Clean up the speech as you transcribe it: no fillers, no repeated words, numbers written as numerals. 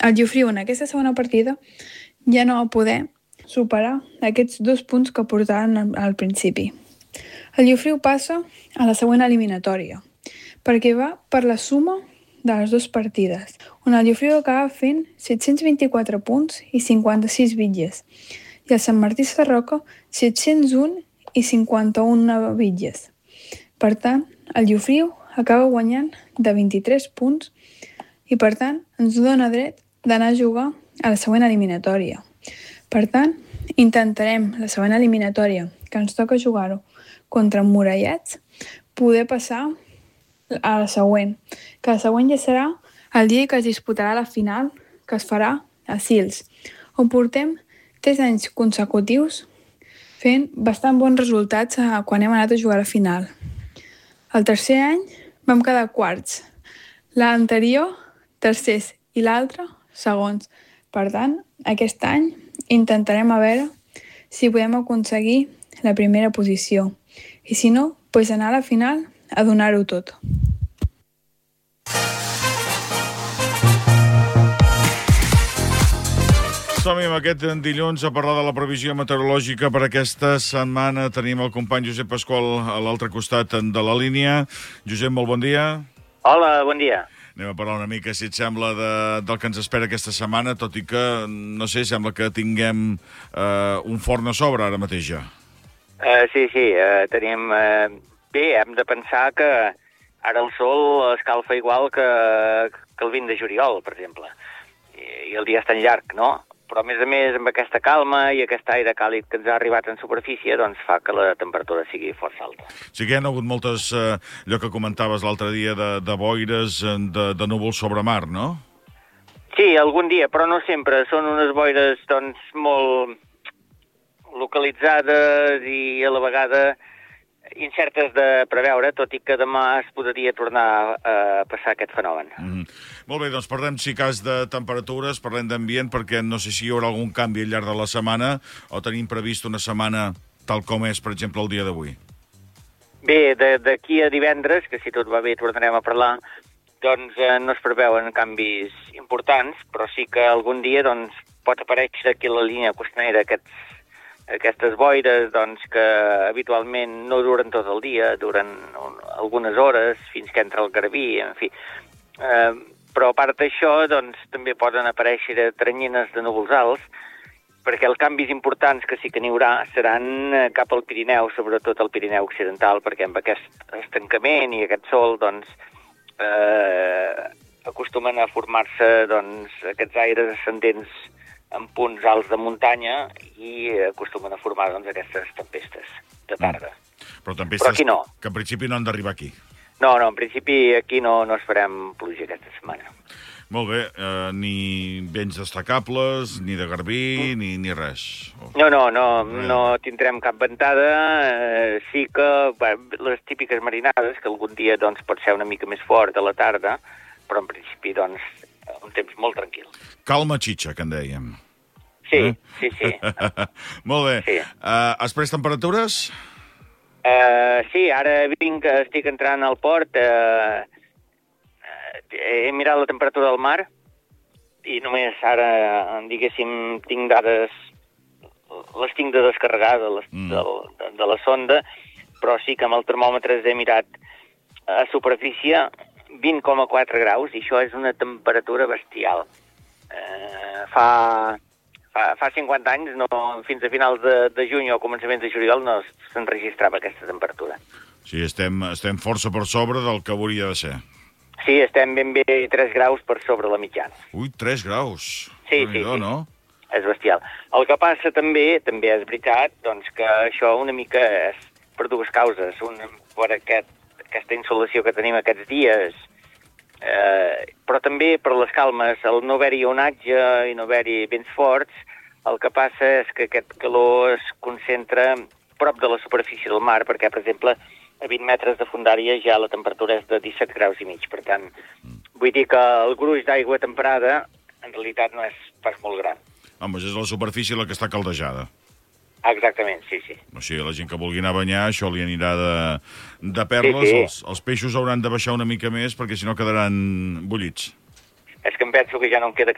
El Llofriu en aquesta segona partida ja no va poder superar aquests 2 punts que portaven al principi. El Llofriu passa a la següent eliminatòria, perquè va per la suma de les 2 partides, on el Llofriu acaba fent 724 punts i 56 bitlles, i el Sant Martí Sarroca 701 i 51 bitlles. Per tant, el Llofriu acaba guanyant de 23 punts i, per tant, ens dona dret d'anar a jugar a la següent eliminatòria. Per tant, intentarem la següent eliminatòria, que ens toca jugar-ho contra Murallets, poder passar a la següent, que la següent ja serà el dia que es disputarà la final, que es farà a Sils, on portem 3 anys consecutius fent bastant bons resultats quan hem anat a jugar a la final. El tercer any vam quedar quarts, l'anterior tercers i l'altre segons. Per tant, aquest any intentarem a veure si podem aconseguir la primera posició. I si no, doncs anar a la final a donar-ho tot. Som-hi amb aquest dilluns a parlar de la previsió meteorològica per aquesta setmana. Tenim el company Josep Pasqual a l'altre costat de la línia. Josep, molt bon dia. Hola, bon dia. Anem a parlar una mica, si et sembla, del que ens espera aquesta setmana, tot i que, no sé, sembla que tinguem un forn a sobre ara mateix ja. Sí, tenim... Bé, hem de pensar que ara el sol escalfa igual que el 20 de juliol, per exemple. I el dia és tan llarg, no? Però, a més, amb aquesta calma i aquest aire càlid que ens ha arribat en superfície, doncs fa que la temperatura sigui força alta. Sí que hi ha hagut moltes, allò que comentaves l'altre dia, de boires, de núvols sobre mar, no? Sí, algun dia, però no sempre. Són unes boires, doncs, molt localitzades i a la vegada incertes de preveure, tot i que demà es podria tornar a passar aquest fenomen. Molt bé, doncs parlem, si cas, de temperatures, parlem d'ambient, perquè no sé si hi haurà algun canvi al llarg de la setmana o tenim previst una setmana tal com és, per exemple, el dia d'avui. Bé, d'aquí a divendres, que si tot va bé tornarem a parlar, doncs no es preveuen canvis importants, però sí que algun dia doncs, pot aparèixer aquí a la línia costanera aquestes boires doncs, que habitualment no duren tot el dia, duren algunes hores fins que entra el garbí, en fi. Però a part d'això, doncs, també poden aparèixer teranyines de núvols alts, perquè els canvis importants que sí que n'hi haurà seran cap al Pirineu, sobretot al Pirineu Occidental, perquè amb aquest estancament i aquest sol, doncs, acostumen a formar-se doncs, aquests aires ascendents en punts alts de muntanya i acostumen a formar doncs, aquestes tempestes de tarda. Però tempestes aquí no. Que en principi no han d'arribar aquí. No, en principi aquí no esperem pluja aquesta setmana. Molt bé, ni vents destacables, ni de garbí, ni res. No tindrem cap ventada. Sí que les típiques marinades, que algun dia doncs, pot ser una mica més fort a la tarda, però en principi doncs, un temps molt tranquil. Calma xitxa, que en dèiem. Sí. Molt bé. Sí. Després temperatures? Sí, ara estic entrant al port. He mirat la temperatura del mar i només ara, diguéssim, tinc dades, les tinc de descarregar de la sonda, però sí que amb el termòmetre he mirat a superfície 20,4 graus, i això és una temperatura bestial. Fa 50 anys, fins a finals de juny o començaments de juliol, no s'enregistrava aquesta temperatura. Sí, estem força per sobre del que hauria de ser. Sí, estem ben bé 3 graus per sobre la mitjana. Ui, 3 graus. Sí. No? És bestial. El que passa també és veritat, doncs, que això una mica és per dues causes. Una, per aquesta insolació que tenim aquests dies, però també per les calmes, el no haver-hi onatge i no haver-hi vents forts, el que passa és que aquest calor es concentra prop de la superfície del mar, perquè, per exemple, a 20 metres de fondària ja la temperatura és de 17 graus i mig. Per tant, vull dir que el gruix d'aigua temperada en realitat no és pas molt gran. Home, és la superfície la que està caldejada. Exactament, sí. O sigui, la gent que vulgui anar a banyar, això li anirà de perles. Sí. Els peixos hauran de baixar una mica més perquè si no quedaran bullits. És que em penso que ja no em queda